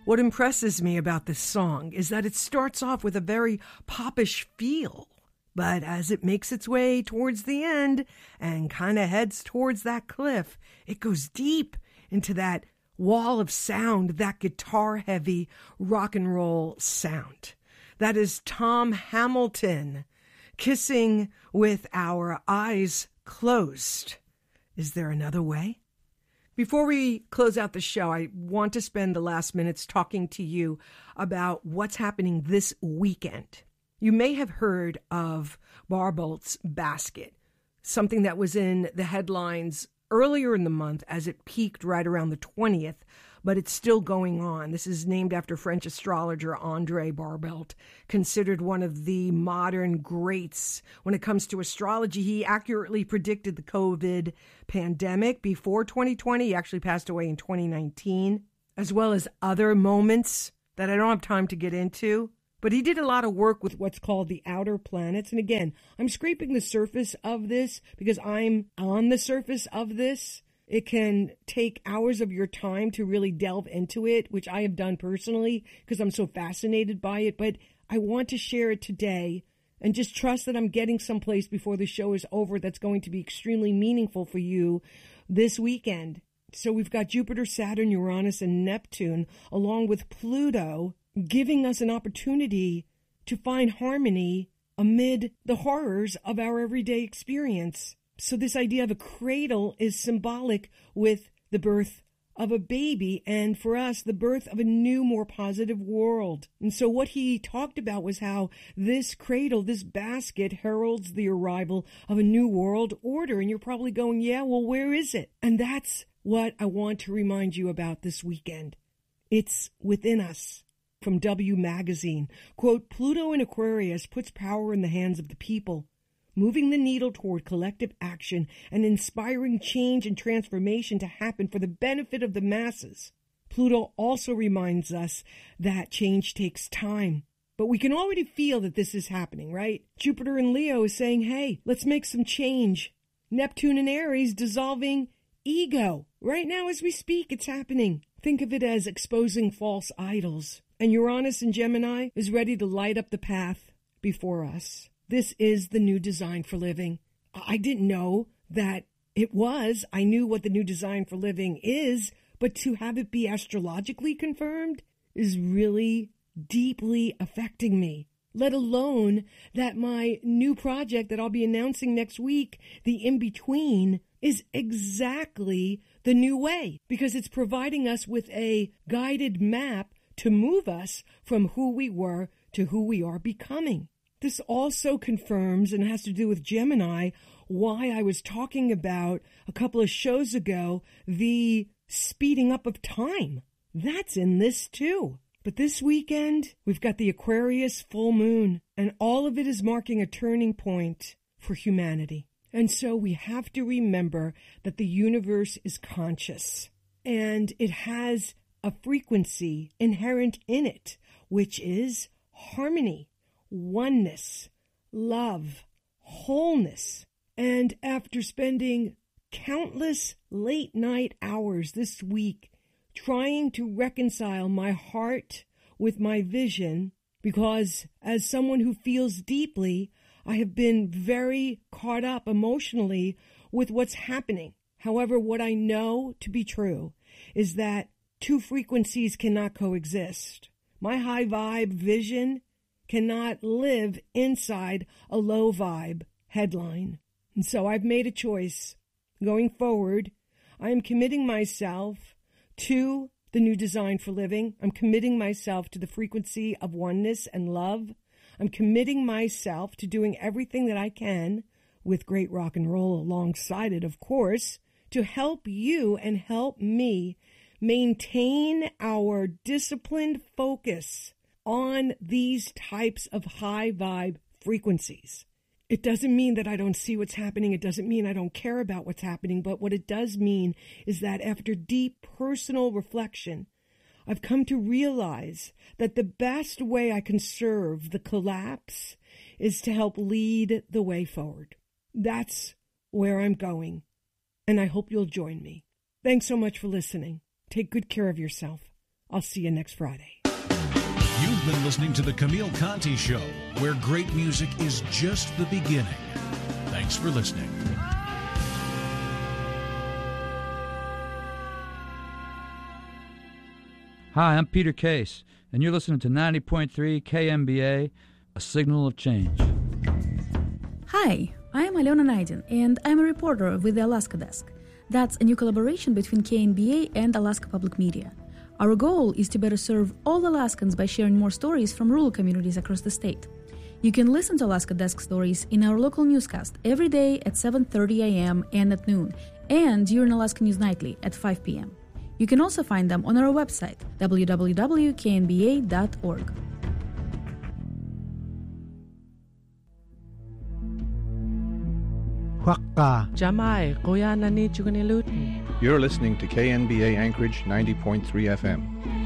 What impresses me about this song is that it starts off with a very popish feel, but as it makes its way towards the end and kind of heads towards that cliff, it goes deep into that wall of sound, that guitar-heavy rock and roll sound. That is Tom Hamilton, Kissing with Our Eyes Closed. Is there another way? Before we close out the show, I want to spend the last minutes talking to you about what's happening this weekend. You may have heard of Barbolt's Basket, something that was in the headlines earlier in the month as it peaked right around the 20th, but it's still going on. This is named after French astrologer André Barbolt, considered one of the modern greats when it comes to astrology. He accurately predicted the COVID pandemic before 2020. He actually passed away in 2019, as well as other moments that I don't have time to get into. But he did a lot of work with what's called the outer planets. And again, I'm scraping the surface of this because I'm on the surface of this. It can take hours of your time to really delve into it, which I have done personally because I'm so fascinated by it. But I want to share it today and just trust that I'm getting someplace before the show is over that's going to be extremely meaningful for you this weekend. So we've got Jupiter, Saturn, Uranus, and Neptune, along with Pluto, giving us an opportunity to find harmony amid the horrors of our everyday experience. So this idea of a cradle is symbolic with the birth of a baby, and for us, the birth of a new, more positive world. And so what he talked about was how this cradle, this basket, heralds the arrival of a new world order. And you're probably going, yeah, well, where is it? And that's what I want to remind you about this weekend. It's within us. From W Magazine, quote, Pluto in Aquarius puts power in the hands of the people, moving the needle toward collective action and inspiring change and transformation to happen for the benefit of the masses. Pluto also reminds us that change takes time. But we can already feel that this is happening, right? Jupiter in Leo is saying, hey, let's make some change. Neptune in Aries dissolving ego. Right now as we speak, it's happening. Think of it as exposing false idols. And Uranus in Gemini is ready to light up the path before us. This is the new design for living. I didn't know that it was. I knew what the new design for living is, but to have it be astrologically confirmed is really deeply affecting me. Let alone that my new project that I'll be announcing next week, The In-Between, is exactly the new way because it's providing us with a guided map to move us from who we were to who we are becoming. This also confirms and has to do with Gemini why I was talking about a couple of shows ago the speeding up of time. That's in this too. But this weekend, we've got the Aquarius full moon, and all of it is marking a turning point for humanity. And so we have to remember that the universe is conscious, and it has a frequency inherent in it, which is harmony, oneness, love, wholeness. And after spending countless late night hours this week trying to reconcile my heart with my vision, because as someone who feels deeply, I have been very caught up emotionally with what's happening. However, what I know to be true is that two frequencies cannot coexist. My high vibe vision cannot live inside a low vibe headline. And so I've made a choice. Going forward, I am committing myself to the new design for living. I'm committing myself to the frequency of oneness and love. I'm committing myself to doing everything that I can, with great rock and roll alongside it, of course, to help you and help me maintain our disciplined focus on these types of high vibe frequencies. It doesn't mean that I don't see what's happening. It doesn't mean I don't care about what's happening. But what it does mean is that after deep personal reflection, I've come to realize that the best way I can serve the collapse is to help lead the way forward. That's where I'm going, and I hope you'll join me. Thanks so much for listening. Take good care of yourself. I'll see you next Friday. You've been listening to The Camille Conti Show, where great music is just the beginning. Thanks for listening. Hi, I'm Peter Case, and you're listening to 90.3 KMBA, A Signal of Change. Hi, I am Alena Naidin, and I'm a reporter with the Alaska Desk. That's a new collaboration between KNBA and Alaska Public Media. Our goal is to better serve all Alaskans by sharing more stories from rural communities across the state. You can listen to Alaska Desk stories in our local newscast every day at 7:30 a.m. and at noon, and during Alaska News Nightly at 5 p.m. You can also find them on our website, www.knba.org. Jamai, Koya Nani Chuganilutin. You're listening to KNBA Anchorage 90.3 FM.